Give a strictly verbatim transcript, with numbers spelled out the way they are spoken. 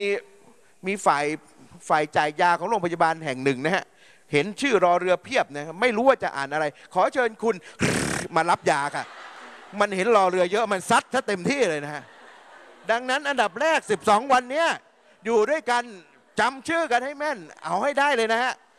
มีมีฝ่ายฝ่ายจ่ายยาของโรงพยาบาลแห่งหนึ่งนะฮะเห็นชื่อรอเรือเพียบนะไม่รู้ว่าจะอ่านอะไร ขอเชิญคุณมารับยาค่ะมันเห็นรอเรือเยอะมันซัดซะเต็มที่เลยนะฮะดังนั้นอันดับแรกสิบสองวันเนี้ยอยู่ด้วยกันจำชื่อกันให้แม่นเอาให้ได้เลยนะฮะ